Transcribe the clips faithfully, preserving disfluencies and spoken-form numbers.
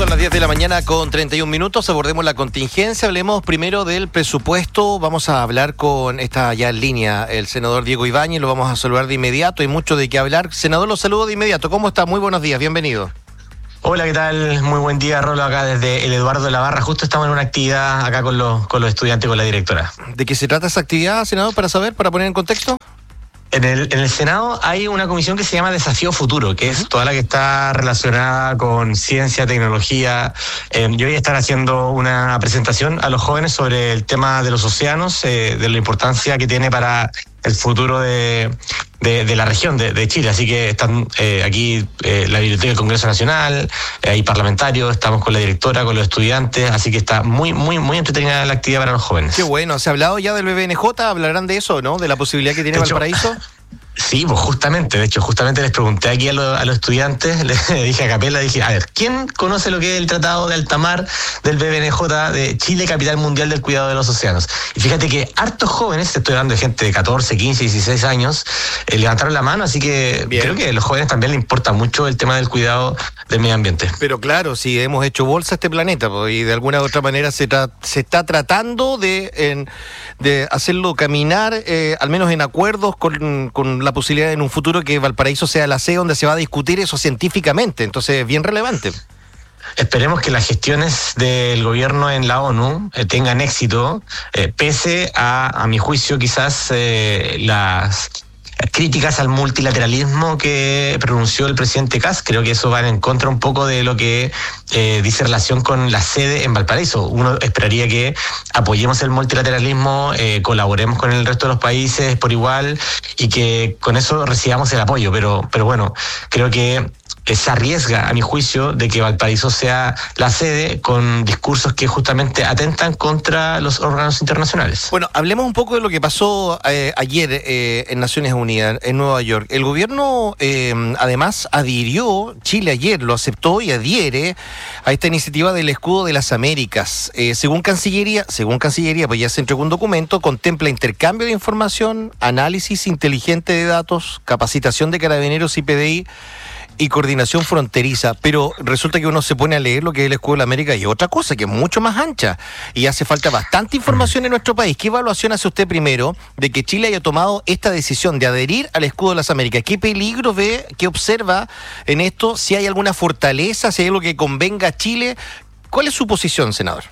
Son las diez de la mañana con treinta y un minutos, abordemos la contingencia, hablemos primero del presupuesto, vamos a hablar con, está ya en línea el senador Diego Ibáñez, lo vamos a saludar de inmediato, hay mucho de qué hablar. Senador, lo saludo de inmediato, ¿cómo está? Muy buenos días, bienvenido. Hola, ¿qué tal? Muy buen día, Rolo, acá desde el Eduardo de la Barra, justo estamos en una actividad acá con los, con los estudiantes, con la directora. ¿De qué se trata esa actividad, senador, para saber, para poner en contexto? En el, en el Senado hay una comisión que se llama Desafío Futuro, que es toda la que está relacionada con ciencia, tecnología. Eh, yo voy a estar haciendo una presentación a los jóvenes sobre el tema de los océanos, eh, de la importancia que tiene para el futuro de, de, de la región de, de Chile. Así que están eh, aquí eh, la Biblioteca del Congreso Nacional, eh, hay parlamentarios, estamos con la directora, con los estudiantes, así que está muy, muy, muy entretenida la actividad para los jóvenes. Qué bueno, ¿se ha hablado ya del B B N J? ¿Hablarán de eso, no? ¿De la posibilidad que tiene de hecho, Valparaíso? Sí, pues justamente, de hecho, justamente les pregunté aquí a, lo, a los estudiantes, les dije a capela, dije, a ver, ¿quién conoce lo que es el Tratado de Alta Mar del B B N J de Chile, capital mundial del cuidado de los océanos? Y fíjate que hartos jóvenes, estoy hablando de gente de catorce, quince, dieciséis años, eh, levantaron la mano, así que Bien. creo que a los jóvenes también les importa mucho el tema del cuidado del medio ambiente. Pero claro, si hemos hecho bolsa a este planeta, pues, y de alguna u otra manera se, tra- se está tratando de, en, de hacerlo caminar, eh, al menos en acuerdos con, con la posibilidad en un futuro que Valparaíso sea la sede donde se va a discutir eso científicamente, entonces bien relevante. Esperemos que las gestiones del gobierno en la ONU eh, tengan éxito, eh, pese a, a mi juicio, quizás eh, las críticas al multilateralismo que pronunció el presidente Kast. Creo que eso va en contra un poco de lo que eh, dice relación con la sede en Valparaíso. Uno esperaría que apoyemos el multilateralismo, eh, colaboremos con el resto de los países por igual y que con eso recibamos el apoyo, pero, pero bueno, creo que se arriesga, a mi juicio, de que Valparaíso sea la sede con discursos que justamente atentan contra los órganos internacionales. Bueno, hablemos un poco de lo que pasó eh, ayer eh, en Naciones Unidas, en Nueva York. El gobierno, eh, además, adhirió, Chile ayer lo aceptó y adhiere a esta iniciativa del Escudo de las Américas. Eh, según Cancillería, según Cancillería, pues ya se entregó un documento, contempla intercambio de información, análisis inteligente de datos, capacitación de carabineros y P D I, y coordinación fronteriza, pero resulta que uno se pone a leer lo que es el Escudo de la América y otra cosa que es mucho más ancha y hace falta bastante información en nuestro país. ¿Qué evaluación hace usted primero de que Chile haya tomado esta decisión de adherir al Escudo de las Américas? ¿Qué peligro ve, qué observa en esto? Si hay alguna fortaleza, si hay algo que convenga a Chile, ¿cuál es su posición, senador?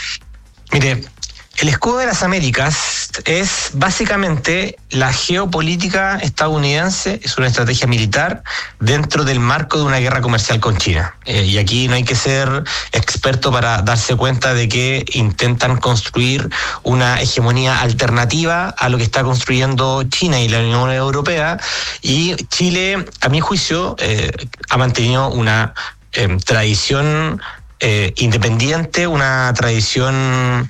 Mire, el Escudo de las Américas es básicamente la geopolítica estadounidense, es una estrategia militar dentro del marco de una guerra comercial con China. Eh, y aquí no hay que ser experto para darse cuenta de que intentan construir una hegemonía alternativa a lo que está construyendo China y la Unión Europea. Y Chile, a mi juicio, eh, ha mantenido una eh, tradición Eh, independiente, una tradición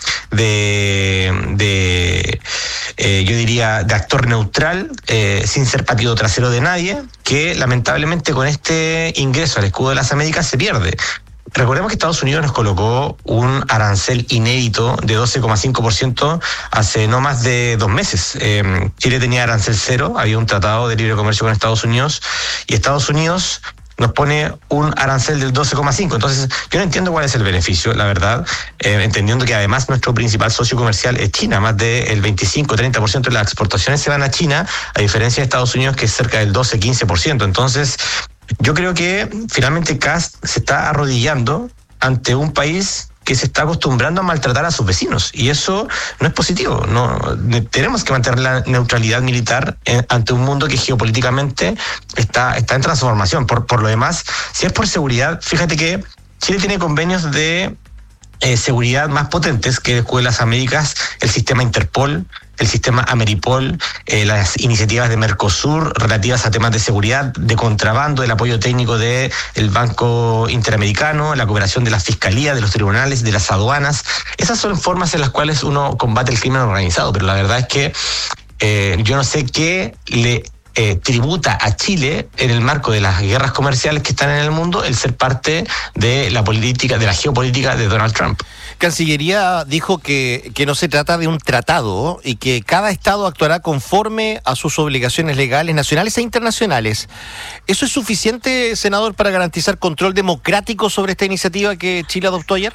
de, de eh, yo diría, de actor neutral, eh, sin ser patio trasero de nadie, que lamentablemente con este ingreso al Escudo de las Américas se pierde. Recordemos que Estados Unidos nos colocó un arancel inédito de doce coma cinco por ciento hace no más de dos meses. Eh, Chile tenía arancel cero, había un tratado de libre comercio con Estados Unidos, y Estados Unidos nos pone un arancel del doce coma cinco. Entonces, yo no entiendo cuál es el beneficio, la verdad, eh, entendiendo que además nuestro principal socio comercial es China. Más del veinticinco a treinta por ciento de las exportaciones se van a China, a diferencia de Estados Unidos, que es cerca del doce a quince por ciento. Entonces, yo creo que finalmente Kast se está arrodillando ante un país que se está acostumbrando a maltratar a sus vecinos, y eso no es positivo. No tenemos que mantener la neutralidad militar en, ante un mundo que geopolíticamente está, está en transformación. Por, por lo demás, si es por seguridad, fíjate que Chile tiene convenios de eh, seguridad más potentes que el Escudo de las Américas, el sistema Interpol, el sistema Ameripol, eh, las iniciativas de Mercosur relativas a temas de seguridad, de contrabando, el apoyo técnico del Banco Interamericano, la cooperación de las fiscalías, de los tribunales, de las aduanas. Esas son formas en las cuales uno combate el crimen organizado, pero la verdad es que eh, yo no sé qué le Eh, tributa a Chile en el marco de las guerras comerciales que están en el mundo el ser parte de la política, de la geopolítica de Donald Trump. Cancillería dijo que, que no se trata de un tratado y que cada Estado actuará conforme a sus obligaciones legales, nacionales e internacionales. ¿Eso es suficiente, senador, para garantizar control democrático sobre esta iniciativa que Chile adoptó ayer?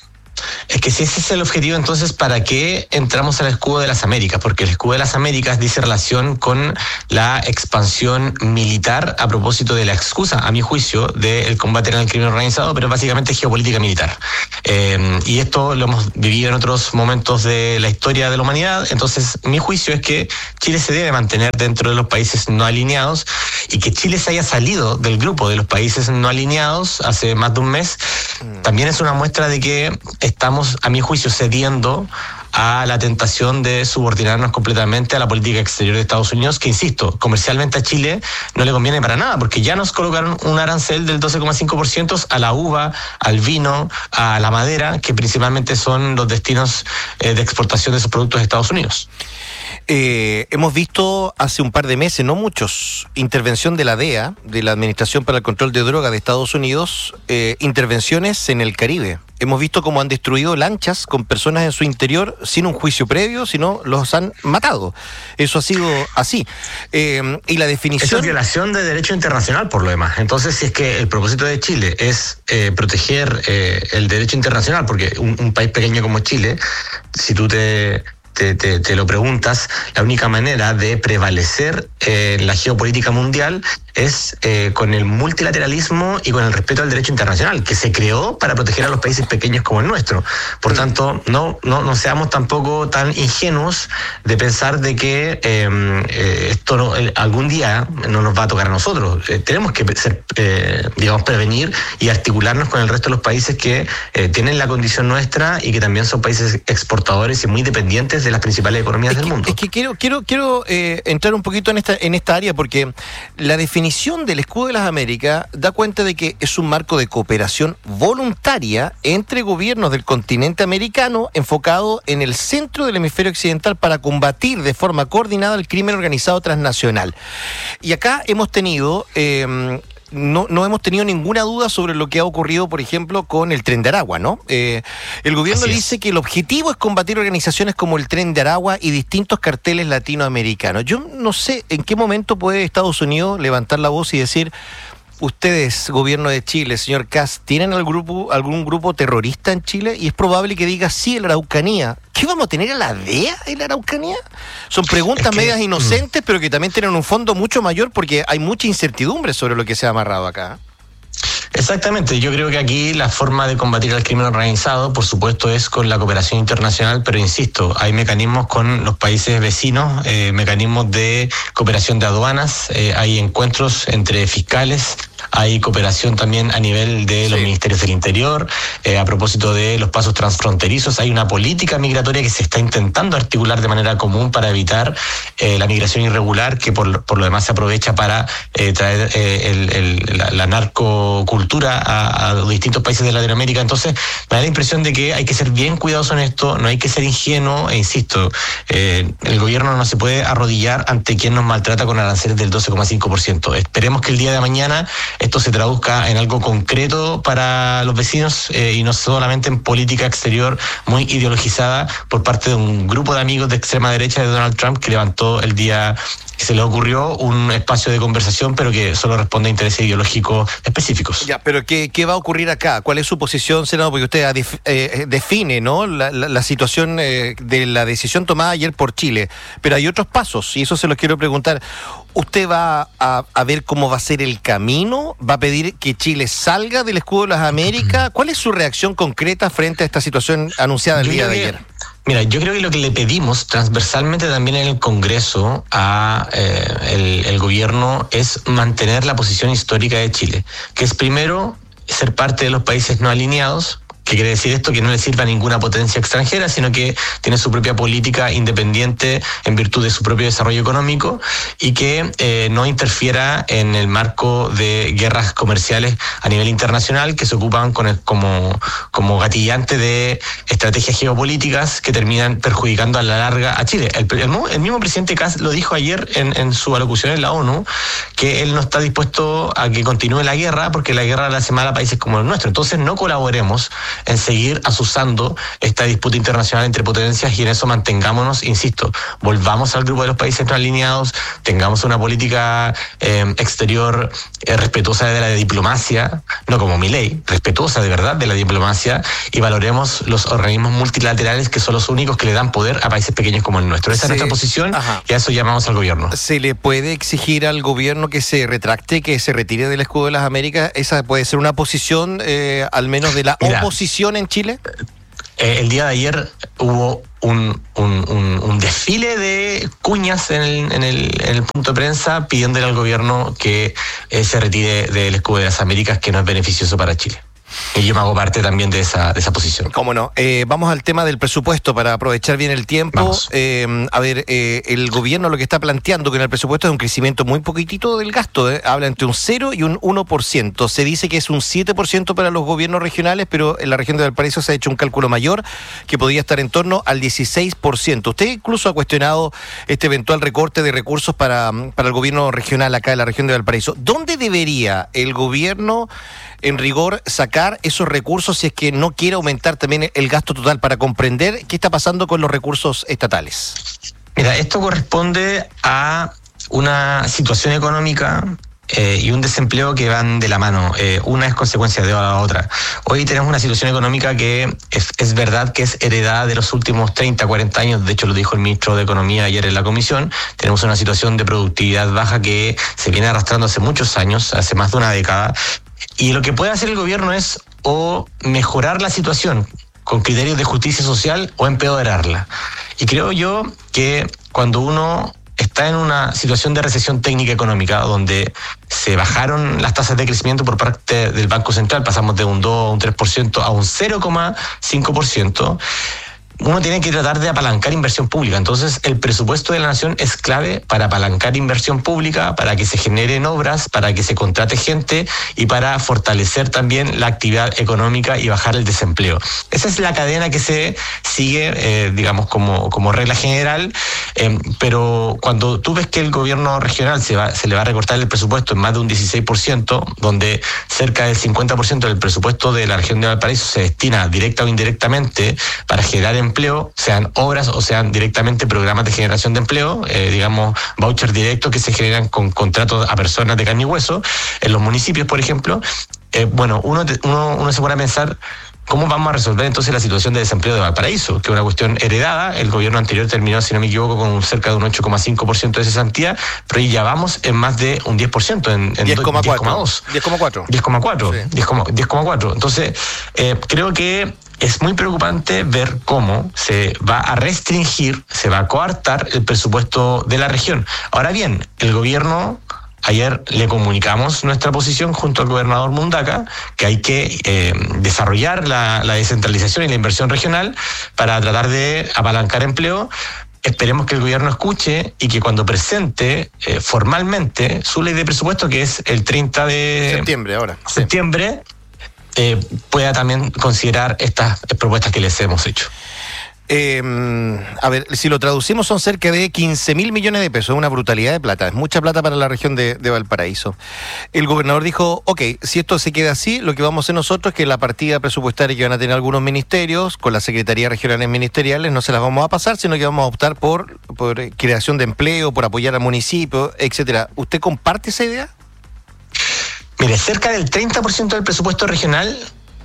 Es que si ese es el objetivo, entonces, ¿para qué entramos al escudo de las Américas? Porque el escudo de las Américas dice relación con la expansión militar a propósito de la excusa, a mi juicio, del combate en el crimen organizado, pero básicamente geopolítica militar. Eh, y esto lo hemos vivido en otros momentos de la historia de la humanidad. Entonces, mi juicio es que Chile se debe mantener dentro de los países no alineados, y que Chile se haya salido del grupo de los países no alineados hace más de un mes, mm. también es una muestra de que estamos, a mi juicio, cediendo a la tentación de subordinarnos completamente a la política exterior de Estados Unidos, que, insisto, comercialmente a Chile no le conviene para nada, porque ya nos colocaron un arancel del doce coma cinco por ciento a la uva, al vino, a la madera, que principalmente son los destinos eh, de exportación de esos productos de Estados Unidos. Eh, hemos visto hace un par de meses, no muchos, intervención de la D E A, de la Administración para el Control de Drogas de Estados Unidos, eh, intervenciones en el Caribe. Hemos visto cómo han destruido lanchas con personas en su interior sin un juicio previo, sino los han matado. Eso ha sido así. Eh, y la definición... Eso es violación de derecho internacional, por lo demás. Entonces, si es que el propósito de Chile es eh, proteger eh, el derecho internacional, porque un, un país pequeño como Chile, si tú te... Te, te, te lo preguntas, la única manera de prevalecer eh, en la geopolítica mundial es eh, con el multilateralismo y con el respeto al derecho internacional, que se creó para proteger a los países pequeños como el nuestro. Por tanto, no, no, no seamos tampoco tan ingenuos de pensar de que eh, eh, esto no, eh, algún día no nos va a tocar a nosotros. Eh, tenemos que ser, eh, digamos, prevenir y articularnos con el resto de los países que eh, tienen la condición nuestra y que también son países exportadores y muy dependientes de las principales economías es del que, mundo. Es que quiero, quiero, quiero eh, entrar un poquito en esta, en esta área, porque la definición del escudo de las Américas da cuenta de que es un marco de cooperación voluntaria entre gobiernos del continente americano enfocado en el centro del hemisferio occidental para combatir de forma coordinada el crimen organizado transnacional. Y acá hemos tenido... Eh, No, no hemos tenido ninguna duda sobre lo que ha ocurrido, por ejemplo, con el Tren de Aragua, ¿no? Eh, el gobierno dice que el objetivo es combatir organizaciones como el Tren de Aragua y distintos carteles latinoamericanos. Yo no sé en qué momento puede Estados Unidos levantar la voz y decir: ustedes, gobierno de Chile, señor Kast, ¿tienen algún grupo, algún grupo terrorista en Chile? Y es probable que diga sí en la Araucanía. ¿Qué vamos a tener a la D E A en la Araucanía? Son preguntas es que, medias inocentes, mm. pero que también tienen un fondo mucho mayor, porque hay mucha incertidumbre sobre lo que se ha amarrado acá. Exactamente, yo creo que aquí la forma de combatir el crimen organizado, por supuesto, es con la cooperación internacional, pero insisto, hay mecanismos con los países vecinos, eh, mecanismos de cooperación de aduanas, eh, hay encuentros entre fiscales, hay cooperación también a nivel de los sí. ministerios del Interior, eh, a propósito de los pasos transfronterizos, hay una política migratoria que se está intentando articular de manera común para evitar eh, la migración irregular, que por, por lo demás se aprovecha para eh, traer eh, el, el, la, la narcocultura a, a los distintos países de Latinoamérica. Entonces me da la impresión de que hay que ser bien cuidadoso en esto, no hay que ser ingenuo, e insisto, eh, el gobierno no se puede arrodillar ante quien nos maltrata con aranceles del doce coma cinco por ciento. Esperemos que el día de mañana esto se traduzca en algo concreto para los vecinos eh, y no solamente en política exterior muy ideologizada por parte de un grupo de amigos de extrema derecha de Donald Trump, que levantó el día que se le ocurrió un espacio de conversación, pero que solo responde a intereses ideológicos específicos. Ya, pero ¿qué, qué va a ocurrir acá? ¿Cuál es su posición, senador? Porque usted eh, define, ¿no?, la, la, la situación eh, de la decisión tomada ayer por Chile, pero hay otros pasos, y eso se los quiero preguntar. ¿Usted va a, a ver cómo va a ser el camino? ¿Va a pedir que Chile salga del escudo de las Américas? ¿Cuál es su reacción concreta frente a esta situación anunciada el día de ayer? Mira, yo creo que lo que le pedimos transversalmente también en el Congreso a eh, el, el gobierno es mantener la posición histórica de Chile, que es primero ser parte de los países no alineados. ¿Qué quiere decir esto? Que no le sirva a ninguna potencia extranjera, sino que tiene su propia política independiente en virtud de su propio desarrollo económico y que eh, no interfiera en el marco de guerras comerciales a nivel internacional que se ocupan con el, como, como gatillante de estrategias geopolíticas que terminan perjudicando a la larga a Chile. El, el, el mismo presidente Kast lo dijo ayer en, en su alocución en la ONU, que él no está dispuesto a que continúe la guerra porque la guerra le hace mal a países como el nuestro. Entonces no colaboremos en seguir azuzando esta disputa internacional entre potencias y en eso mantengámonos, insisto, volvamos al grupo de los países no alineados, tengamos una política eh, exterior eh, respetuosa de la diplomacia, no como Milei, respetuosa de verdad de la diplomacia, y valoremos los organismos multilaterales que son los únicos que le dan poder a países pequeños como el nuestro. Esa sí. es nuestra posición. Ajá. Y a eso llamamos al gobierno. ¿Se le puede exigir al gobierno que se retracte, que se retire del escudo de las Américas? ¿Esa puede ser una posición, eh, al menos de la Mira, oposición en Chile? Eh, el día de ayer hubo un, un, un, un desfile de cuñas en el, en, el, en el punto de prensa pidiéndole al gobierno que eh, se retire del escudo de las Américas, que no es beneficioso para Chile. Y yo me hago parte también de esa, de esa posición. Cómo no. Eh, vamos al tema del presupuesto para aprovechar bien el tiempo. Eh, a ver, eh, el gobierno lo que está planteando que en el presupuesto es un crecimiento muy poquitito del gasto. Eh. Habla entre un cero y un uno por ciento. Se dice que es un siete por ciento para los gobiernos regionales, pero en la región de Valparaíso se ha hecho un cálculo mayor que podría estar en torno al dieciséis por ciento. Usted incluso ha cuestionado este eventual recorte de recursos para, para el gobierno regional acá en la región de Valparaíso. ¿Dónde debería el gobierno, en rigor, sacar esos recursos si es que no quiere aumentar también el gasto total, para comprender qué está pasando con los recursos estatales? Mira, esto corresponde a una situación económica eh, y un desempleo que van de la mano. Eh, una es consecuencia de la otra. Hoy tenemos una situación económica que es, es verdad que es heredada de los últimos treinta, cuarenta años. De hecho, lo dijo el ministro de Economía ayer en la comisión. Tenemos una situación de productividad baja que se viene arrastrando hace muchos años, hace más de una década. Y lo que puede hacer el gobierno es o mejorar la situación con criterios de justicia social o empeorarla. Y creo yo que cuando uno está en una situación de recesión técnica económica, donde se bajaron las tasas de crecimiento por parte del Banco Central, pasamos de un dos, un tres por ciento a un cero coma cinco por ciento, uno tiene que tratar de apalancar inversión pública. Entonces, el presupuesto de la nación es clave para apalancar inversión pública, para que se generen obras, para que se contrate gente y para fortalecer también la actividad económica y bajar el desempleo. Esa es la cadena que se sigue, eh, digamos, como, como regla general, eh, pero cuando tú ves que el gobierno regional se, va, se le va a recortar el presupuesto en más de un dieciséis por ciento, donde cerca del cincuenta por ciento del presupuesto de la región de Valparaíso se destina directa o indirectamente para generar empleo, empleo, sean obras o sean directamente programas de generación de empleo, eh, digamos, vouchers directos que se generan con contratos a personas de carne y hueso, en los municipios, por ejemplo. Eh, bueno, uno, uno, uno se pone a pensar cómo vamos a resolver entonces la situación de desempleo de Valparaíso, que es una cuestión heredada. El gobierno anterior terminó, si no me equivoco, con cerca de un ocho coma cinco por ciento de cesantía, pero ya vamos en más de un diez por ciento, en, en diez coma cuatro. diez coma cuatro. diez coma cuatro. Sí. diez coma cuatro. Entonces, eh, creo que es muy preocupante ver cómo se va a restringir, se va a coartar el presupuesto de la región. Ahora bien, el gobierno, ayer le comunicamos nuestra posición junto al gobernador Mundaca, que hay que eh, desarrollar la, la descentralización y la inversión regional para tratar de apalancar empleo. Esperemos que el gobierno escuche y que cuando presente eh, formalmente su ley de presupuesto, que es el treinta de septiembre, ahora. septiembre, sí. Eh, pueda también considerar estas propuestas que les hemos hecho. Eh, a ver, si lo traducimos son cerca de quince mil millones de pesos, es una brutalidad de plata, es mucha plata para la región de, de Valparaíso. El gobernador dijo, ok, si esto se queda así, lo que vamos a hacer nosotros es que la partida presupuestaria que van a tener algunos ministerios, con las secretarías regionales ministeriales, no se las vamos a pasar, sino que vamos a optar por, por creación de empleo, por apoyar al municipio, etcétera. ¿Usted comparte esa idea? Mire, cerca del treinta por ciento del presupuesto regional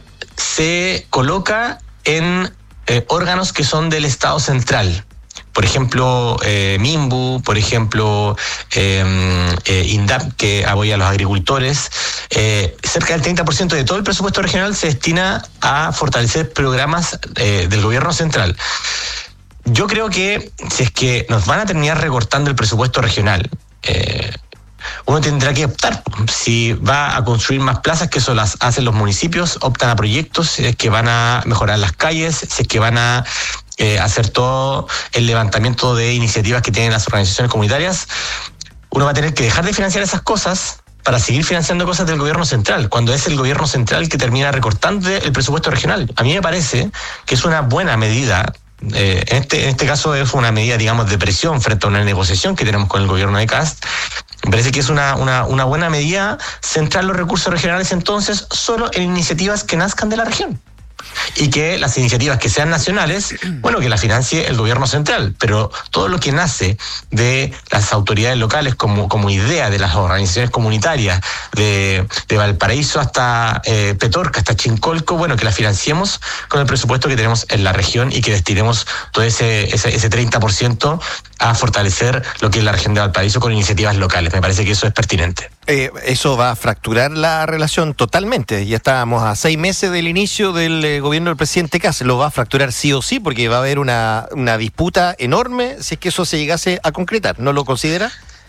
se coloca en eh, órganos que son del Estado central. Por ejemplo, eh, MIMBU, por ejemplo, eh, eh, INDAP, que apoya a los agricultores. Eh, cerca del treinta por ciento de todo el presupuesto regional se destina a fortalecer programas eh, del gobierno central. Yo creo que si es que nos van a terminar recortando el presupuesto regional, eh, uno tendrá que optar si va a construir más plazas, que eso las hacen los municipios, optan a proyectos, si es que van a mejorar las calles, si es que van a eh, hacer todo el levantamiento de iniciativas que tienen las organizaciones comunitarias. Uno va a tener que dejar de financiar esas cosas para seguir financiando cosas del gobierno central, cuando es el gobierno central que termina recortando el presupuesto regional. A mí me parece que es una buena medida. Eh, en, este, en este caso es una medida, digamos, de presión frente a una negociación que tenemos con el gobierno de Kast. Me parece que es una, una, una buena medida centrar los recursos regionales entonces solo en iniciativas que nazcan de la región. y que las iniciativas que sean nacionales, bueno, que las financie el gobierno central, pero todo lo que nace de las autoridades locales como, como idea de las organizaciones comunitarias, de, de Valparaíso hasta eh, Petorca, hasta Chincolco, bueno, que las financiemos con el presupuesto que tenemos en la región y que destinemos todo ese, ese, ese treinta por ciento a fortalecer lo que es la región de Valparaíso con iniciativas locales. Me parece que eso es pertinente. Eh, eso va a fracturar la relación totalmente. Ya estábamos a seis meses del inicio del eh, gobierno del presidente Kast. Lo va a fracturar sí o sí, porque va a haber una, una disputa enorme si es que eso se llegase a concretar. ¿No lo considera?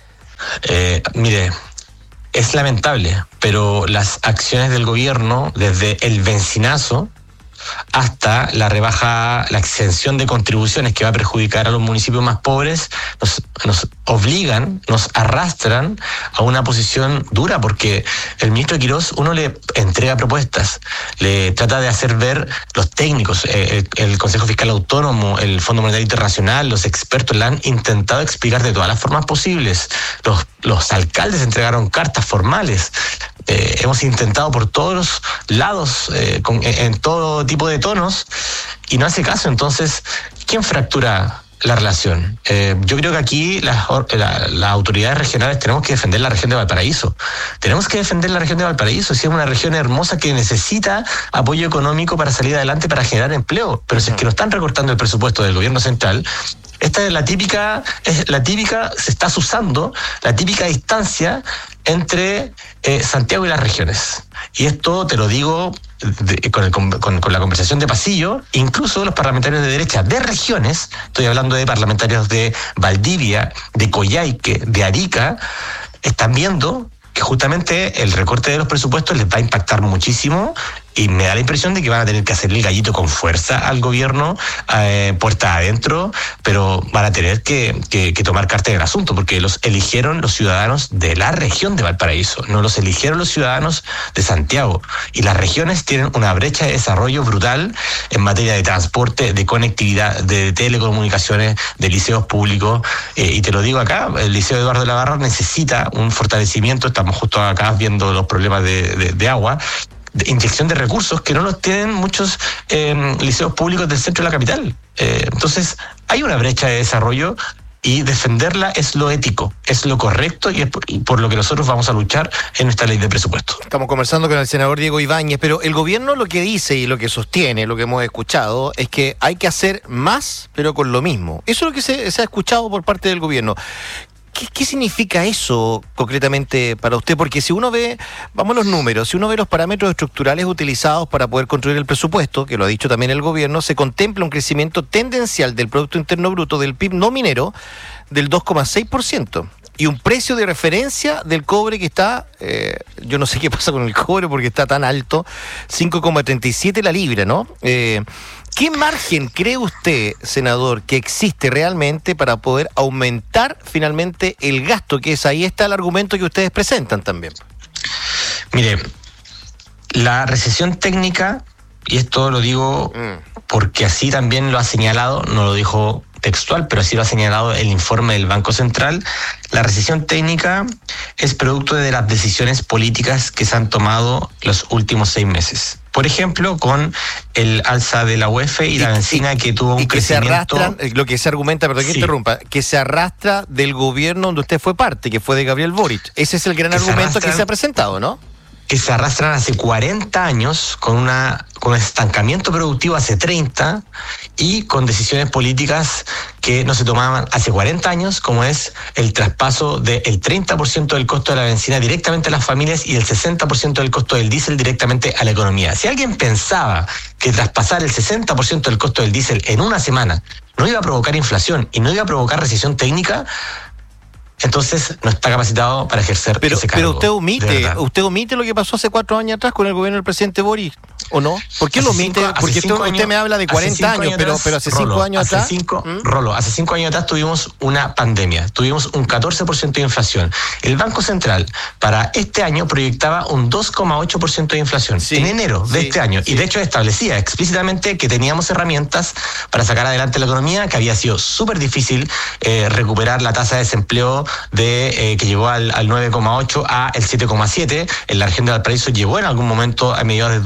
Eh, mire, es lamentable, pero las acciones del gobierno, desde el bencinazo hasta la rebaja, la exención de contribuciones que va a perjudicar a los municipios más pobres, nos, nos obligan, nos arrastran a una posición dura, porque el ministro Quirós, uno le entrega propuestas, le trata de hacer ver los técnicos, eh, el, el Consejo Fiscal Autónomo, el Fondo Monetario Internacional, los expertos le han intentado explicar de todas las formas posibles. Los, los alcaldes entregaron cartas formales. Eh, hemos intentado por todos los lados, eh, con, en todo tipo de tonos, y no hace caso. Entonces, ¿quién fractura la relación? Eh, yo creo que aquí las, la, las autoridades regionales tenemos que defender la región de Valparaíso. Tenemos que defender la región de Valparaíso. Si es una región hermosa que necesita apoyo económico para salir adelante, para generar empleo. Pero si es que no están recortando el presupuesto del gobierno central, esta es la típica, es la típica, se está usando la típica distancia entre eh, Santiago y las regiones. Y esto te lo digo de, con, el, con, con la conversación de pasillo, incluso los parlamentarios de derecha de regiones, estoy hablando de parlamentarios de Valdivia, de Coyhaique, de Arica, están viendo que justamente el recorte de los presupuestos les va a impactar muchísimo, y me da la impresión de que van a tener que hacerle el gallito con fuerza al gobierno, eh, puerta adentro, pero van a tener que, que, que tomar carta en el asunto, porque los eligieron los ciudadanos de la región de Valparaíso, no los eligieron los ciudadanos de Santiago. Y las regiones tienen una brecha de desarrollo brutal en materia de transporte, de conectividad, de telecomunicaciones, de liceos públicos, eh, y te lo digo acá, el Liceo Eduardo de la Barra necesita un fortalecimiento. Estamos justo acá viendo los problemas de, de, de agua, de inyección de recursos que no los tienen muchos eh, liceos públicos del centro de la capital. Eh, entonces, hay una brecha de desarrollo, y defenderla es lo ético, es lo correcto, y es por, y por lo que nosotros vamos a luchar en nuestra ley de presupuesto. Estamos conversando con el senador Diego Ibáñez, pero el gobierno lo que dice y lo que sostiene, lo que hemos escuchado, es que hay que hacer más, pero con lo mismo. Eso es lo que se, se ha escuchado por parte del gobierno. ¿Qué, ¿Qué significa eso concretamente para usted? Porque si uno ve, vamos a los números, si uno ve los parámetros estructurales utilizados para poder construir el presupuesto, que lo ha dicho también el gobierno, se contempla un crecimiento tendencial del Producto Interno Bruto del P I B no minero del dos coma seis por ciento. Y un precio de referencia del cobre que está, eh, yo no sé qué pasa con el cobre porque está tan alto, cinco coma treinta y siete la libra, ¿no? Eh, ¿Qué margen cree usted, senador, que existe realmente para poder aumentar finalmente el gasto? Que es ahí está el argumento que ustedes presentan también. Mire, la recesión técnica, y esto lo digo mm. porque así también lo ha señalado, no lo dijo textual, pero así lo ha señalado el informe del Banco Central, la recesión técnica es producto de las decisiones políticas que se han tomado los últimos seis meses. Por ejemplo, con el alza de la U E F y, y la benzina, que tuvo un y que crecimiento... se arrastran, lo que se argumenta, perdón que sí. interrumpa, que se arrastra del gobierno donde usted fue parte, que fue de Gabriel Boric. Ese es el gran que argumento que se ha presentado, ¿no? Que se arrastran hace cuarenta años con una con estancamiento productivo hace treinta, y con decisiones políticas que no se tomaban hace cuarenta años, como es el traspaso del treinta por ciento del costo de la benzina directamente a las familias y el sesenta por ciento del costo del diésel directamente a la economía. Si alguien pensaba que traspasar el sesenta por ciento del costo del diésel en una semana no iba a provocar inflación y no iba a provocar recesión técnica, entonces no está capacitado para ejercer pero, ese cargo. Pero usted omite, usted omite lo que pasó hace cuatro años atrás con el gobierno del presidente Boric, ¿o no? ¿Por qué hace lo omite? Cinco, Porque usted, años, usted me habla de cuarenta años, años atrás, pero, pero hace Rolo, cinco años hace atrás... Cinco, ¿Mm? Rolo, hace cinco años atrás tuvimos una pandemia, tuvimos un catorce por ciento de inflación. El Banco Central para este año proyectaba un dos coma ocho por ciento de inflación sí, en enero de sí, este año, sí. y de hecho establecía explícitamente que teníamos herramientas para sacar adelante la economía, que había sido súper difícil eh, recuperar la tasa de desempleo de... Eh, que llegó al, al nueve coma ocho a el siete coma siete. En la región de Valparaíso llegó en algún momento a mediados del dos mil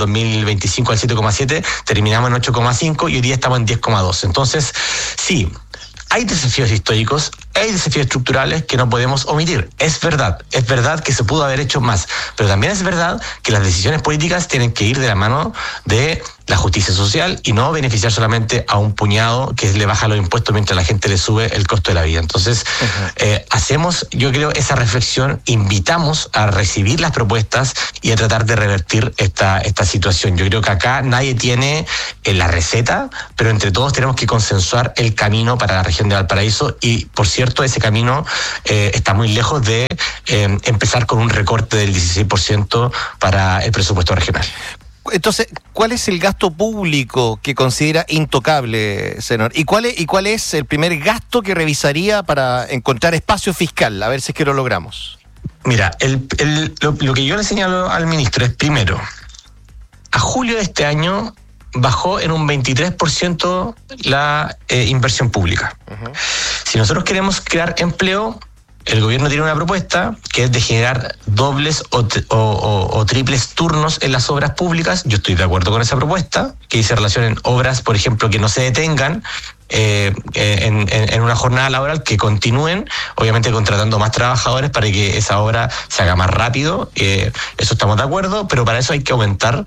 veinticinco al siete coma siete, terminamos en ocho coma cinco y hoy día estamos en diez coma dos. Entonces, sí, hay desafíos históricos, hay desafíos estructurales que no podemos omitir. Es verdad, es verdad que se pudo haber hecho más, pero también es verdad que las decisiones políticas tienen que ir de la mano de la justicia social y no beneficiar solamente a un puñado que le baja los impuestos mientras la gente le sube el costo de la vida. Entonces, uh-huh. eh, hacemos, yo creo, esa reflexión, invitamos a recibir las propuestas y a tratar de revertir esta, esta situación. Yo creo que acá nadie tiene eh, la receta, pero entre todos tenemos que consensuar el camino para la región de Valparaíso y, por cierto, ese camino eh, está muy lejos de eh, empezar con un recorte del dieciséis por ciento para el presupuesto regional. Entonces, ¿cuál es el gasto público que considera intocable, senador? ¿Y cuál es, y cuál es el primer gasto que revisaría para encontrar espacio fiscal? A ver si es que lo logramos. Mira, el, el, lo, lo que yo le señalo al ministro es, primero, a julio de este año bajó en un veintitrés por ciento la eh, inversión pública. Uh-huh. Si nosotros queremos crear empleo, el gobierno tiene una propuesta que es de generar dobles o, o, o, o triples turnos en las obras públicas. Yo estoy de acuerdo con esa propuesta, que dice relación en obras, por ejemplo, que no se detengan eh, en, en, en una jornada laboral, que continúen, obviamente contratando más trabajadores para que esa obra se haga más rápido. Eh, eso estamos de acuerdo, pero para eso hay que aumentar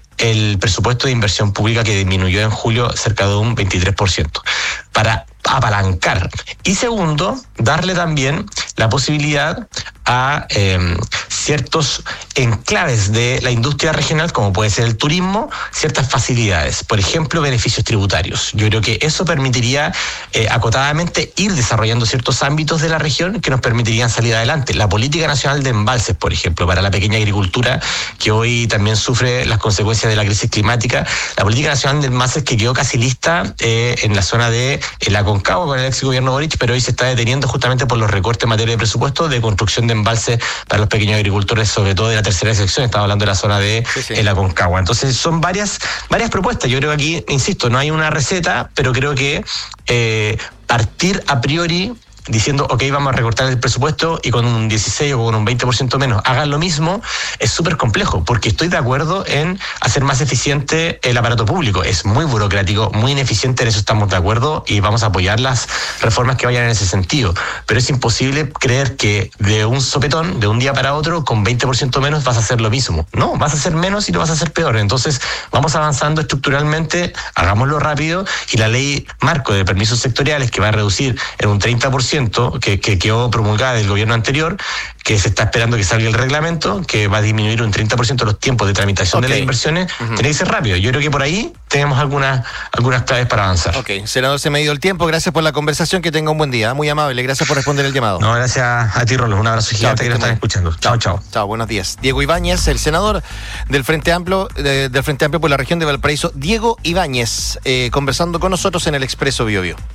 el presupuesto de inversión pública, que disminuyó en julio cerca de un veintitrés por ciento, para apalancar. Y segundo, darle también la posibilidad a eh, ciertos enclaves de la industria regional, como puede ser el turismo, ciertas facilidades, por ejemplo, beneficios tributarios. Yo creo que eso permitiría eh, acotadamente ir desarrollando ciertos ámbitos de la región que nos permitirían salir adelante. La política nacional de embalses, por ejemplo, para la pequeña agricultura, que hoy también sufre las consecuencias de la crisis climática. La política nacional de embalses, que quedó casi lista eh, en la zona de eh, la Concagua con el ex gobierno Boric, pero hoy se está deteniendo justamente por los recortes en materia de presupuesto de construcción de embalses para los pequeños agricultores, sobre todo de la tercera sección. Estaba hablando de la zona de sí, sí. Eh, la Concagua. Entonces son varias varias propuestas. Yo creo que aquí, insisto, no hay una receta, pero creo que eh, partir a priori diciendo, ok, vamos a recortar el presupuesto y con un dieciséis o con un veinte por ciento menos hagan lo mismo, es súper complejo, porque estoy de acuerdo en hacer más eficiente el aparato público. Es muy burocrático, muy ineficiente, en eso estamos de acuerdo y vamos a apoyar las reformas que vayan en ese sentido. Pero es imposible creer que de un sopetón, de un día para otro, con veinte por ciento menos vas a hacer lo mismo. No, vas a hacer menos y lo vas a hacer peor. Entonces, vamos avanzando estructuralmente, hagámoslo rápido, y la ley marco de permisos sectoriales, que va a reducir en un treinta por ciento, que, que quedó promulgada del gobierno anterior, que se está esperando que salga el reglamento, que va a disminuir un treinta por ciento los tiempos de tramitación okay. de las inversiones, uh-huh. tiene que ser rápido. Yo creo que por ahí tenemos algunas, algunas claves para avanzar. Ok, senador, se me ha ido el tiempo. Gracias por la conversación, que tenga un buen día. Muy amable, gracias por responder el llamado. No, gracias a ti, Rolo. Un abrazo gigante, que nos están escuchando. Chao, chao. Chao, buenos días. Diego Ibáñez, el senador del Frente Amplio, de, del Frente Amplio por la región de Valparaíso. Diego Ibáñez, eh, conversando con nosotros en el Expreso Bio Bio.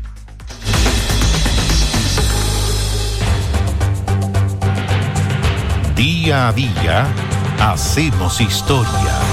Día a día hacemos historia.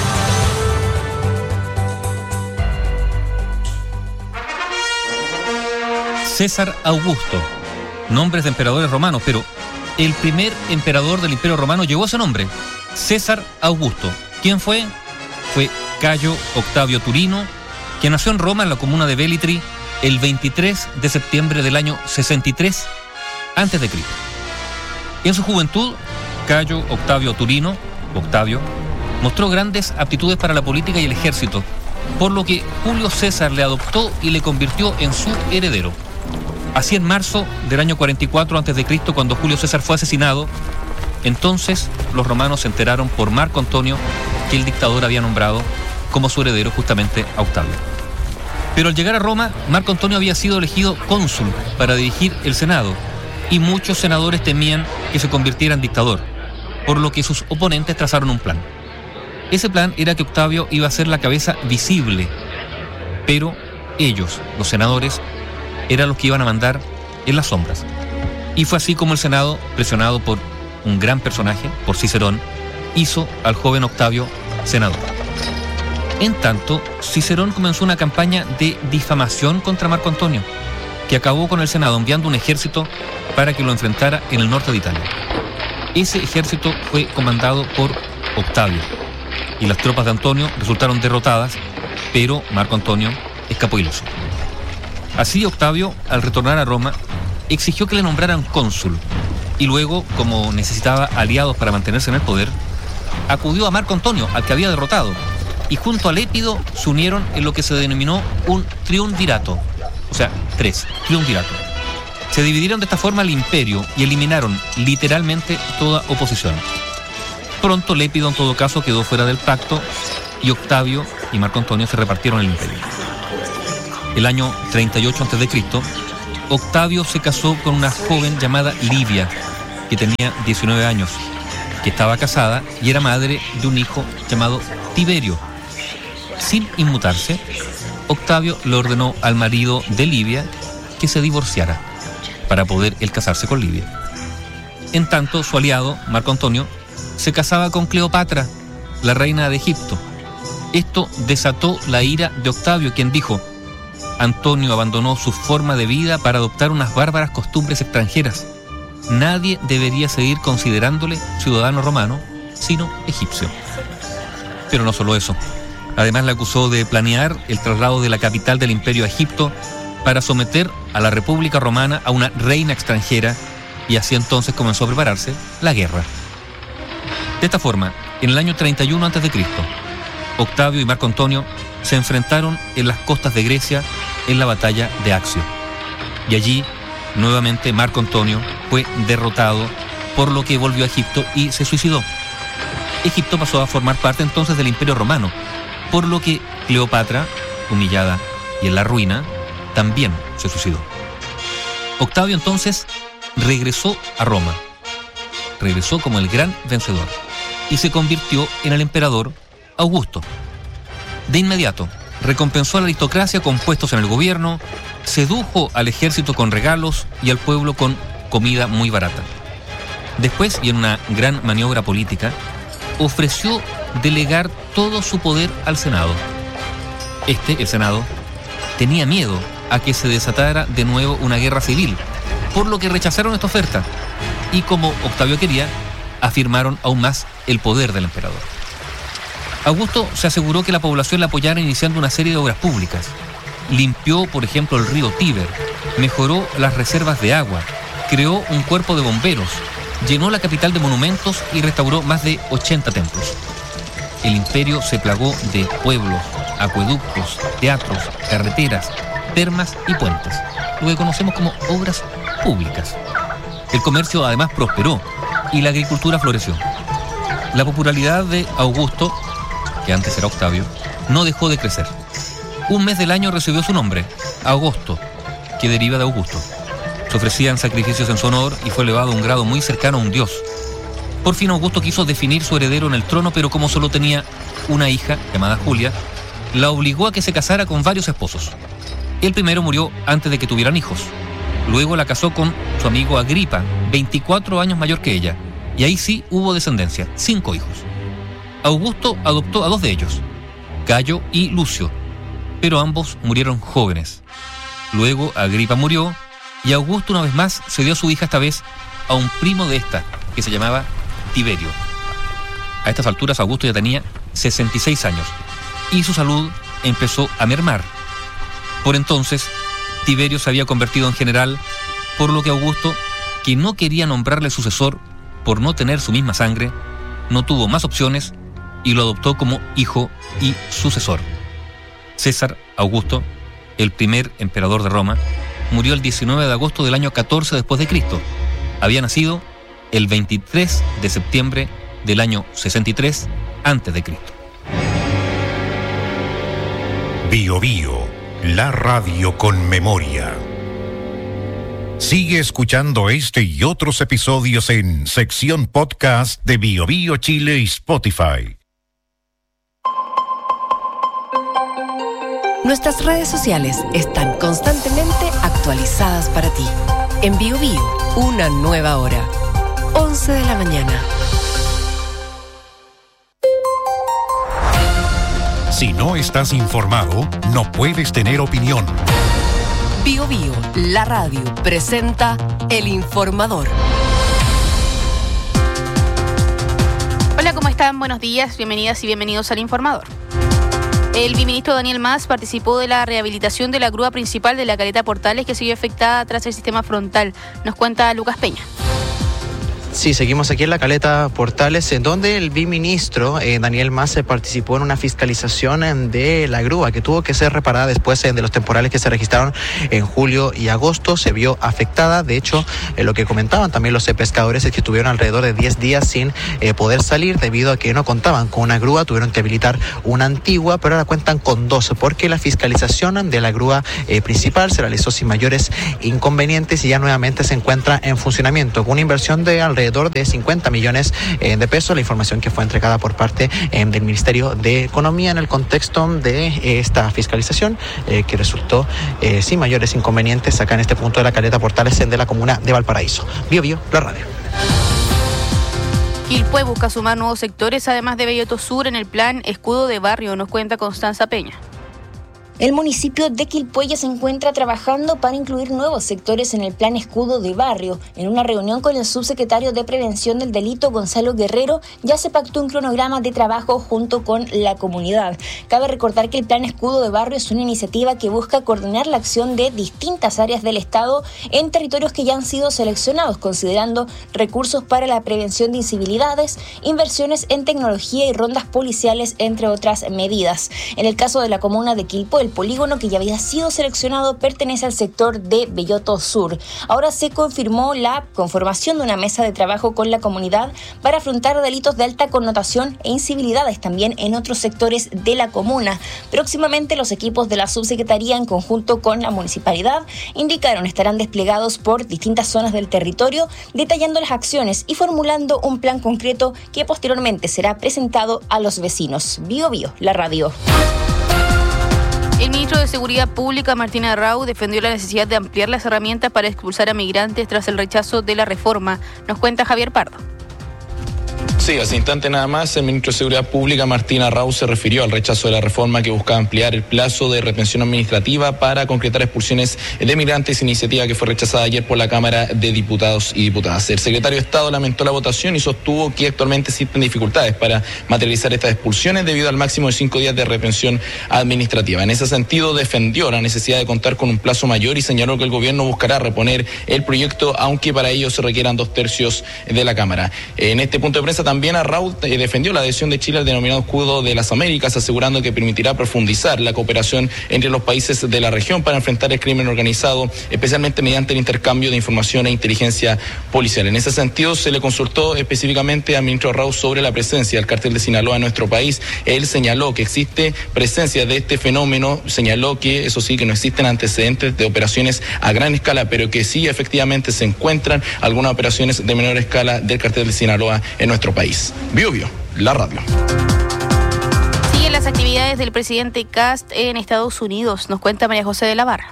César Augusto, nombres de emperadores romanos, pero el primer emperador del Imperio Romano llevó ese nombre, César Augusto. ¿Quién fue? Fue Cayo Octavio Turino, que nació en Roma, en la comuna de Velitri, el veintitrés de septiembre del año sesenta y tres antes de Cristo. En su juventud, Cayo Octavio Turino, Octavio, mostró grandes aptitudes para la política y el ejército, por lo que Julio César le adoptó y le convirtió en su heredero. Así, en marzo del año cuarenta y cuatro antes de Cristo, cuando Julio César fue asesinado, entonces los romanos se enteraron por Marco Antonio que el dictador había nombrado como su heredero justamente a Octavio. Pero al llegar a Roma, Marco Antonio había sido elegido cónsul para dirigir el Senado, y muchos senadores temían que se convirtiera en dictador, por lo que sus oponentes trazaron un plan. Ese plan era que Octavio iba a ser la cabeza visible, pero ellos, los senadores, eran los que iban a mandar en las sombras. Y fue así como el Senado, presionado por un gran personaje, por Cicerón, hizo al joven Octavio senador. En tanto, Cicerón comenzó una campaña de difamación contra Marco Antonio, que acabó con el Senado enviando un ejército para que lo enfrentara en el norte de Italia. Ese ejército fue comandado por Octavio. y las tropas de Antonio resultaron derrotadas, pero Marco Antonio escapó ileso. Así Octavio, al retornar a Roma, exigió que le nombraran cónsul y luego, como necesitaba aliados para mantenerse en el poder, acudió a Marco Antonio, al que había derrotado, y junto a Lépido se unieron en lo que se denominó un triunvirato, o sea, tres, triunvirato. Se dividieron de esta forma el imperio y eliminaron literalmente toda oposición. Pronto Lépido en todo caso quedó fuera del pacto y Octavio y Marco Antonio se repartieron el imperio. El año treinta y ocho antes de Cristo, Octavio se casó con una joven llamada Livia, que tenía diecinueve años, que estaba casada y era madre de un hijo llamado Tiberio. Sin inmutarse, Octavio le ordenó al marido de Livia que se divorciara para poder él casarse con Livia. En tanto, su aliado, Marco Antonio, se casaba con Cleopatra, la reina de Egipto. Esto desató la ira de Octavio, quien dijo: Antonio abandonó su forma de vida para adoptar unas bárbaras costumbres extranjeras. Nadie debería seguir considerándole ciudadano romano, sino egipcio. Pero no solo eso. Además le acusó de planear el traslado de la capital del imperio a Egipto para someter a la República Romana a una reina extranjera, y así entonces comenzó a prepararse la guerra. De esta forma, en el año treinta y uno antes de Cristo, Octavio y Marco Antonio se enfrentaron en las costas de Grecia en la batalla de Accio. Y allí, nuevamente, Marco Antonio fue derrotado, por lo que volvió a Egipto y se suicidó. Egipto pasó a formar parte entonces del Imperio Romano, por lo que Cleopatra, humillada y en la ruina, también se suicidó. Octavio entonces regresó a Roma, regresó como el gran vencedor y se convirtió en el emperador Augusto. De inmediato, recompensó a la aristocracia con puestos en el gobierno, sedujo al ejército con regalos y al pueblo con comida muy barata. Después, y en una gran maniobra política, ofreció delegar todo su poder al Senado. Este, el Senado, tenía miedo a que se desatara de nuevo una guerra civil, por lo que rechazaron esta oferta y, como Octavio quería, afirmaron aún más el poder del emperador. Augusto se aseguró que la población le apoyara iniciando una serie de obras públicas. Limpió, por ejemplo, el río Tíber, mejoró las reservas de agua, creó un cuerpo de bomberos, llenó la capital de monumentos y restauró más de ochenta templos. El imperio se plagó de pueblos, acueductos, teatros, carreteras, termas y puentes, lo que conocemos como obras públicas. El comercio además prosperó y la agricultura floreció. La popularidad de Augusto, que antes era Octavio, no dejó de crecer. Un mes del año recibió su nombre, Agosto, que deriva de Augusto. Se ofrecían sacrificios en su honor y fue elevado a un grado muy cercano a un dios. Por fin Augusto quiso definir su heredero en el trono, pero como solo tenía una hija, llamada Julia, la obligó a que se casara con varios esposos. El primero murió antes de que tuvieran hijos. Luego la casó con su amigo Agripa, veinticuatro años mayor que ella, y ahí sí hubo descendencia, cinco hijos. Augusto adoptó a dos de ellos, Gayo y Lucio, pero ambos murieron jóvenes. Luego Agripa murió y Augusto una vez más se dio a su hija, esta vez a un primo de esta, que se llamaba Tiberio. A estas alturas Augusto ya tenía sesenta y seis años y su salud empezó a mermar. Por entonces, Tiberio se había convertido en general, por lo que Augusto, que no quería nombrarle sucesor por no tener su misma sangre, no tuvo más opciones y lo adoptó como hijo y sucesor. César Augusto, el primer emperador de Roma, murió el diecinueve de agosto del año catorce después de Cristo. Había nacido el veintitrés de septiembre del año sesenta y tres antes de Cristo. Bio Bio, la radio con memoria. Sigue escuchando este y otros episodios en sección podcast de Bio Bio Chile y Spotify. Nuestras redes sociales están constantemente actualizadas para ti. En Bio Bio, una nueva hora. once de la mañana. Si no estás informado, no puedes tener opinión. Bio Bio, la radio, presenta El Informador. Hola, ¿cómo estás? están? Buenos días, bienvenidas y bienvenidos al Informador. El viceministro Daniel Mas participó de la rehabilitación de la grúa principal de la Caleta Portales que siguió afectada tras el sistema frontal. Nos cuenta Lucas Peña. Sí, seguimos aquí en la Caleta Portales, en donde el viceministro eh, Daniel Mas participó en una fiscalización eh, de la grúa que tuvo que ser reparada después eh, de los temporales que se registraron en julio y agosto. Se vio afectada. De hecho, eh, lo que comentaban también los eh, pescadores es que estuvieron alrededor de diez días sin eh, poder salir debido a que no contaban con una grúa. Tuvieron que habilitar una antigua, pero ahora cuentan con dos, porque la fiscalización de la grúa eh, principal se realizó sin mayores inconvenientes y ya nuevamente se encuentra en funcionamiento con una inversión de alrededor de cincuenta millones eh, de pesos, la información que fue entregada por parte eh, del Ministerio de Economía en el contexto de eh, esta fiscalización eh, que resultó eh, sin mayores inconvenientes acá en este punto de la Caleta Portales de la comuna de Valparaíso. Bio Bio, la radio. Quilpué busca sumar nuevos sectores además de Belloto Sur en el plan Escudo de Barrio, nos cuenta Constanza Peña. El municipio de Quilpué se encuentra trabajando para incluir nuevos sectores en el plan Escudo de Barrio. En una reunión con el subsecretario de Prevención del Delito, Gonzalo Guerrero, ya se pactó un cronograma de trabajo junto con la comunidad. Cabe recordar que el plan Escudo de Barrio es una iniciativa que busca coordinar la acción de distintas áreas del Estado en territorios que ya han sido seleccionados, considerando recursos para la prevención de incivilidades, inversiones en tecnología y rondas policiales, entre otras medidas. En el caso de la comuna de Quilpué, el polígono que ya había sido seleccionado pertenece al sector de Belloto Sur. Ahora se confirmó la conformación de una mesa de trabajo con la comunidad para afrontar delitos de alta connotación e incivilidades también en otros sectores de la comuna. Próximamente los equipos de la subsecretaría en conjunto con la municipalidad indicaron estarán desplegados por distintas zonas del territorio, detallando las acciones y formulando un plan concreto que posteriormente será presentado a los vecinos. Bio Bio, la radio. El ministro de Seguridad Pública, Martín Arrau, defendió la necesidad de ampliar las herramientas para expulsar a migrantes tras el rechazo de la reforma. Nos cuenta Javier Pardo. Sí, hace instante nada más, el ministro de Seguridad Pública, Martín Arrau, se refirió al rechazo de la reforma que buscaba ampliar el plazo de retención administrativa para concretar expulsiones de migrantes, iniciativa que fue rechazada ayer por la Cámara de Diputados y Diputadas. El secretario de Estado lamentó la votación y sostuvo que actualmente existen dificultades para materializar estas expulsiones debido al máximo de cinco días de retención administrativa. En ese sentido, defendió la necesidad de contar con un plazo mayor y señaló que el gobierno buscará reponer el proyecto, aunque para ello se requieran dos tercios de la Cámara. En este punto de prensa también También Arrau eh, defendió la adhesión de Chile al denominado Escudo de las Américas, asegurando que permitirá profundizar la cooperación entre los países de la región para enfrentar el crimen organizado, especialmente mediante el intercambio de información e inteligencia policial. En ese sentido, se le consultó específicamente al ministro Arrau sobre la presencia del cártel de Sinaloa en nuestro país. Él señaló que existe presencia de este fenómeno, señaló que eso sí, que no existen antecedentes de operaciones a gran escala, pero que sí efectivamente se encuentran algunas operaciones de menor escala del cártel de Sinaloa en nuestro país. Bio Bio, la radio. Siguen las actividades del presidente Kast en Estados Unidos, nos cuenta María José de la Barra.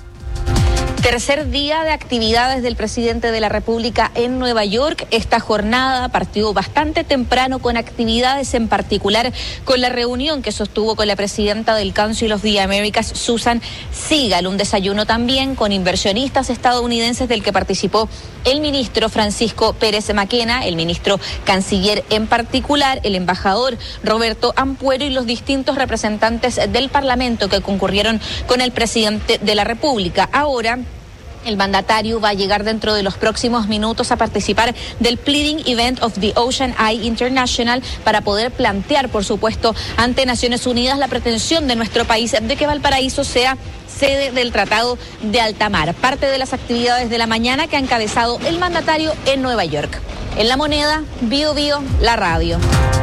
Tercer día de actividades del presidente de la República en Nueva York. Esta jornada partió bastante temprano con actividades, en particular con la reunión que sostuvo con la presidenta del Council of the Americas, Susan Sigal. Un desayuno también con inversionistas estadounidenses del que participó el ministro Francisco Pérez Maquena, el ministro canciller en particular, el embajador Roberto Ampuero y los distintos representantes del Parlamento que concurrieron con el presidente de la República. Ahora, el mandatario va a llegar dentro de los próximos minutos a participar del Pleading Event of the Ocean Eye International para poder plantear, por supuesto, ante Naciones Unidas la pretensión de nuestro país de que Valparaíso sea sede del Tratado de Alta Mar. Parte de las actividades de la mañana que ha encabezado el mandatario en Nueva York. En La Moneda, Bio Bio, la radio.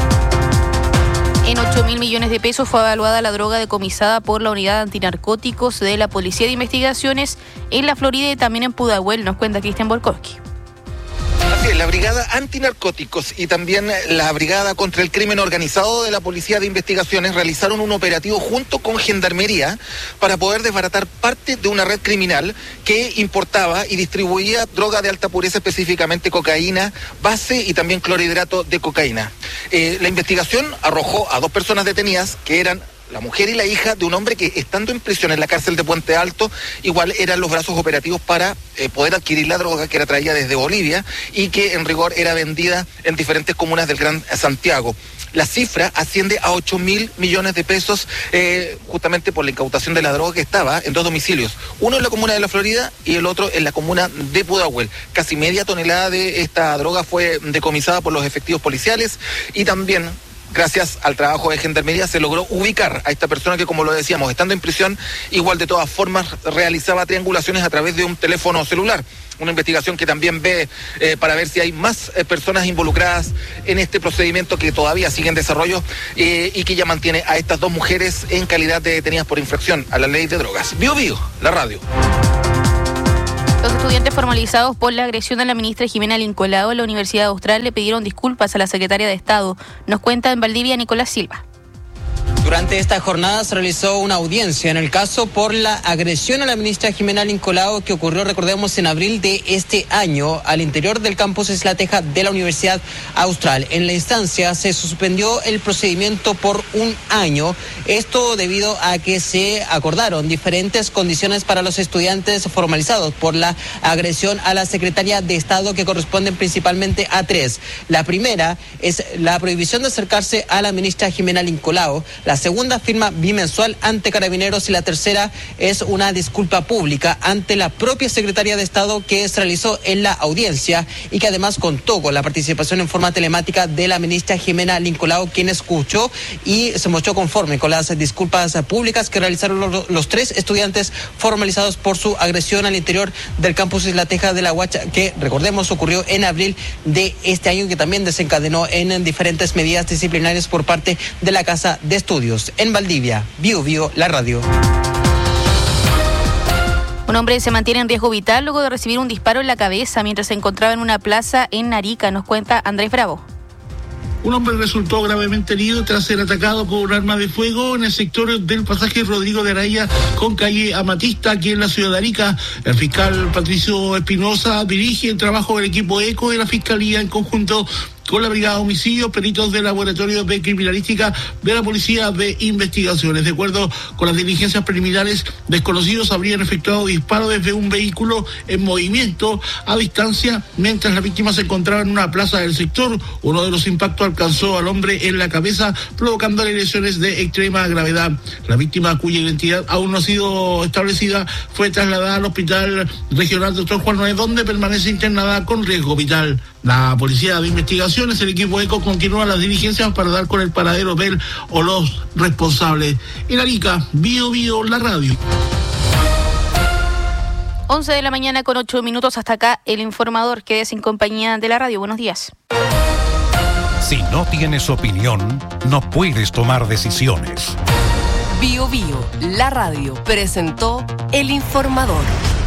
En ocho mil millones de pesos fue evaluada la droga decomisada por la Unidad Antinarcóticos de la Policía de Investigaciones en la Florida y también en Pudahuel, nos cuenta Cristian Borkowski. Así es, la Brigada Antinarcóticos y también la Brigada contra el Crimen Organizado de la Policía de Investigaciones realizaron un operativo junto con Gendarmería para poder desbaratar parte de una red criminal que importaba y distribuía droga de alta pureza, específicamente cocaína base y también clorhidrato de cocaína. Eh, la investigación arrojó a dos personas detenidas que eran la mujer y la hija de un hombre que, estando en prisión en la cárcel de Puente Alto, igual eran los brazos operativos para eh, poder adquirir la droga que era traída desde Bolivia y que en rigor era vendida en diferentes comunas del Gran Santiago. La cifra asciende a ocho mil millones de pesos, eh, justamente por la incautación de la droga que estaba en dos domicilios. Uno en la comuna de La Florida y el otro en la comuna de Pudahuel. Casi media tonelada de esta droga fue decomisada por los efectivos policiales y también, gracias al trabajo de Gendarmería, se logró ubicar a esta persona que, como lo decíamos, estando en prisión, igual de todas formas realizaba triangulaciones a través de un teléfono celular. Una investigación que también ve eh, para ver si hay más eh, personas involucradas en este procedimiento que todavía sigue en desarrollo eh, y que ya mantiene a estas dos mujeres en calidad de detenidas por infracción a la ley de drogas. Bio Bio, la radio. Los estudiantes formalizados por la agresión a la ministra Jimena Lincolao en la Universidad Austral le pidieron disculpas a la secretaria de Estado. Nos cuenta en Valdivia Nicolás Silva. Durante esta jornada se realizó una audiencia en el caso por la agresión a la ministra Jimena Lincolao que ocurrió, recordemos, en abril de este año al interior del campus Isla Teja de la Universidad Austral. En la instancia se suspendió el procedimiento por un año, esto debido a que se acordaron diferentes condiciones para los estudiantes formalizados por la agresión a la secretaria de Estado, que corresponden principalmente a tres. La primera es la prohibición de acercarse a la ministra Jimena Lincolao. La segunda, firma bimensual ante Carabineros, y la tercera es una disculpa pública ante la propia secretaria de Estado que se realizó en la audiencia y que además contó con la participación en forma telemática de la ministra Jimena Lincolao, quien escuchó y se mostró conforme con las disculpas públicas que realizaron los, los tres estudiantes formalizados por su agresión al interior del campus Isla Teja de la Huacha, que, recordemos, ocurrió en abril de este año y que también desencadenó en diferentes medidas disciplinarias por parte de la Casa de Estudios. En Valdivia, Bio Bio, la radio. Un hombre se mantiene en riesgo vital luego de recibir un disparo en la cabeza mientras se encontraba en una plaza en Arica. Nos cuenta Andrés Bravo. Un hombre resultó gravemente herido tras ser atacado con un arma de fuego en el sector del pasaje Rodrigo de Araya con calle Amatista, aquí en la ciudad de Arica. El fiscal Patricio Espinosa dirige el trabajo del equipo ECO de la Fiscalía en conjunto con la Brigada de Homicidios, peritos del Laboratorio de Criminalística de la Policía de Investigaciones. De acuerdo con las diligencias preliminares, desconocidos habrían efectuado disparos desde un vehículo en movimiento a distancia mientras la víctima se encontraba en una plaza del sector. Uno de los impactos alcanzó al hombre en la cabeza, provocando lesiones de extrema gravedad. La víctima, cuya identidad aún no ha sido establecida, fue trasladada al Hospital Regional Doctor Juan Noé, donde permanece internada con riesgo vital. La Policía de Investigaciones, el equipo ECO, continúa las diligencias para dar con el paradero del o los responsables. En Arica, Bio Bio, la radio. once de la mañana con ocho minutos. Hasta acá el informador. Quede sin compañía de la radio. Buenos días. Si no tienes opinión, no puedes tomar decisiones. Bio Bio, la radio, presentó el informador.